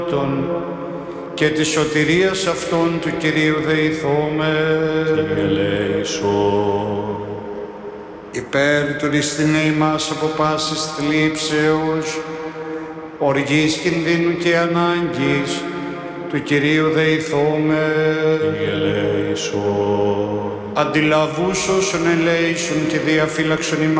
και της σωτηρίας αυτών του Κυρίου δεηθώμε. Κύριε ελέησον. Υπέρ του ριστήνε ημάς από πάσης θλίψεως, οργής, κινδύνου και ανάγκης, του Κυρίου δεηθώμε. Κύριε ελέησον. Αντιλαβούς όσων ελέησον και διαφύλαξον ημάς